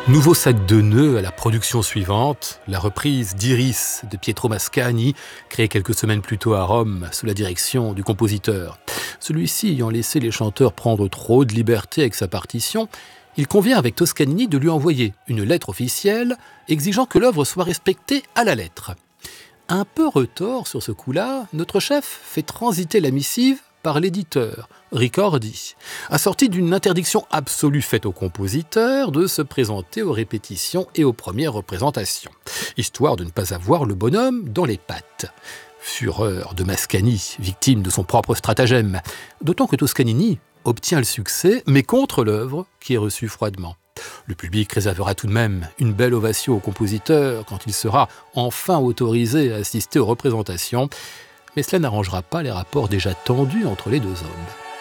Nouveau sac de nœuds à la production suivante, la reprise d'Iris de Pietro Mascagni, créée quelques semaines plus tôt à Rome sous la direction du compositeur. Celui-ci ayant laissé les chanteurs prendre trop de liberté avec sa partition, il convient avec Toscanini de lui envoyer une lettre officielle exigeant que l'œuvre soit respectée à la lettre. Un peu retors sur ce coup-là, notre chef fait transiter la missive par l'éditeur, Ricordi, assorti d'une interdiction absolue faite au compositeur de se présenter aux répétitions et aux premières représentations, histoire de ne pas avoir le bonhomme dans les pattes. Fureur de Mascagni, victime de son propre stratagème, d'autant que Toscanini obtient le succès, mais contre l'œuvre qui est reçue froidement. Le public réservera tout de même une belle ovation au compositeur quand il sera enfin autorisé à assister aux représentations, mais cela n'arrangera pas les rapports déjà tendus entre les deux hommes.